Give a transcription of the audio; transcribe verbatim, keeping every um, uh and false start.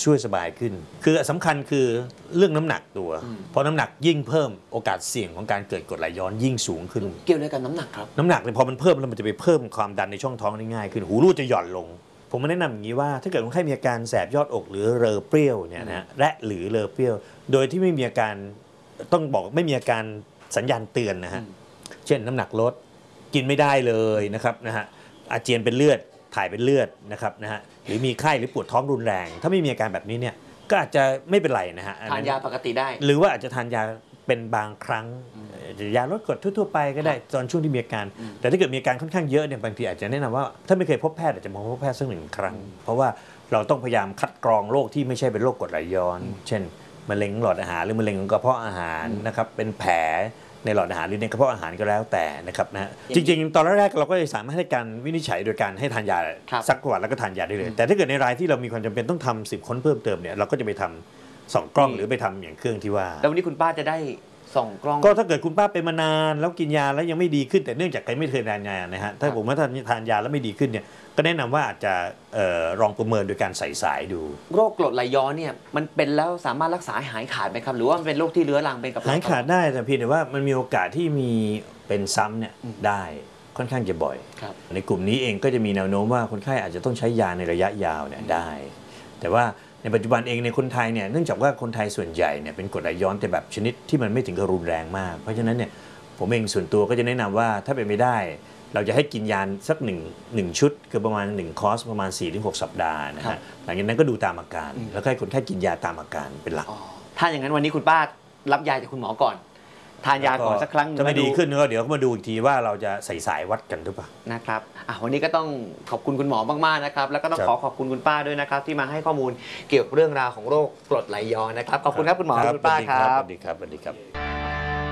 ช่วยสบายขึ้นคือสำคัญคือเรื่องน้ำหนักตัวเพราะน้ำหนักยิ่งเพิ่มโอกาสเสี่ยงของการเกิดกรดไหลย้อนยิ่งสูงขึ้นเกี่ยวอะไรกับน้ำหนักครับน้ำหนักเนี่ยพอมันเพิ่มแล้วมันจะไปเพิ่มความดันในช่องท้องได้ง่ายขึ้นหูรูดจะหย่อนลงผมไม่แนะนำอย่างนี้ว่าถ้าเกิดคนไข้มีอาการแสบยอดอกหรือเรอเปรี้ยวเนี่ยนะและหรือเรอเปรี้ยวโดยที่ไม่มีอาการต้องบอกไม่มีอาการสัญญาณเตือนนะฮะเช่นน้ำหนักลดกินไม่ได้เลยนะครับนะฮะอาเจียนเป็นเลือดถ่ายเป็นเลือดนะครับนะฮะหรือมีไข้หรือปวดท้องรุนแรงถ้าไม่มีอาการแบบนี้เนี่ยก็อาจจะไม่เป็นไรนะฮะทานยาปกติได้หรือว่าอาจจะทานยาเป็นบางครั้งยาลดกรดทั่วๆไปก็ได้ตอนช่วงที่มีอาการแต่ถ้าเกิดมีอาการค่อนข้างเยอะเนี่ยบางทีอาจจะแนะนำว่าถ้าไม่เคยพบแพทย์อาจจะมาพบแพทย์สักหนึ่งครั้งเพราะว่าเราต้องพยายามคัดกรองโรคที่ไม่ใช่เป็นโรคกรดไหลย้อนเช่นมะเร็งหลอดอาหารหรือมะเร็งกระเพาะอาหารนะครับเป็นแผลในหลอดอาหารหรือในกระเพาะอาหารก็แล้วแต่นะครับนะจริงๆตอนแรกๆเราก็จะสามารถให้การวินิจฉัยโดยการให้ทานยาซักประวัติแล้วก็ทานยาได้เลยแต่ถ้าเกิดในรายที่เรามีความจำเป็นต้องทำสิบค้นเพิ่มเติมเนี่ยเราก็จะไปทำสองกล้องหรือไปทำอย่างเครื่องที่ว่าแล้ววันนี้คุณป้าจะได้ส่องกล้องก็ถ้าเกิดคุณป้าเป็นมานานแล้วกินยาแล้วยังไม่ดีขึ้นแต่เนื่องจากใครไม่เคยทานยานะฮะถ้าผมว่าถ้าทานยาแล้วไม่ดีขึ้นเนี่ยก็แนะนำว่าอาจจะลองประเมินโดยการใส่สายดูโรคกรดไหลย้อนเนี่ยมันเป็นแล้วสามารถรักษาหายขาดไหมครับหรือว่ามันเป็นโรคที่เรื้อรังเป็นกับหายขาดได้แต่เพียงแต่ว่ามันมีโอกาสที่มีเป็นซ้ำเนี่ยได้ค่อนข้างจะบ่อยในกลุ่มนี้เองก็จะมีแนวโน้มว่าคนไข้อาจจะต้องใช้ยาในระยะยาวเนี่ยได้แต่ว่าในปัจจุบันเองในคนไทยเนี่ยเนื่องจากว่าคนไทยส่วนใหญ่เนี่ยเป็นกรดไหลย้อนแต่แบบชนิดที่มันไม่ถึงกับรุนแรงมากเพราะฉะนั้นเนี่ยผมเองส่วนตัวก็จะแนะนำว่าถ้าเป็นไม่ได้เราจะให้กินยาสักหนึ่งหนึ่งชุดคือประมาณหนึ่งคอร์สประมาณ สี่ถึงหก สัปดาห์นะฮะหลังจากนั้นก็ดูตามอาการแล้วให้คนไข้กินยาตามอาการเป็นหลักถ้าอย่างนั้นวันนี้คุณป้ารับยาจากคุณหมอก่อนทานยาก่อนสักครั้งจะไม่ดีขึ้นก็เดี๋ยวมาดูอีกทีว่าเราจะใส่สายวัดกันหรือเปล่านะครับวันนี้ก็ต้องขอบคุณคุณหมอมากๆนะครับแล้วก็ต้องขอขอบคุณคุณป้าด้วยนะครับที่มาให้ข้อมูลเกี่ยวกับเรื่องราวของโรคกรดไหลย้อนนะครับขอบคุณครับคุณหมอคุณป้าครับสวัสดีครับสวัสดีครับ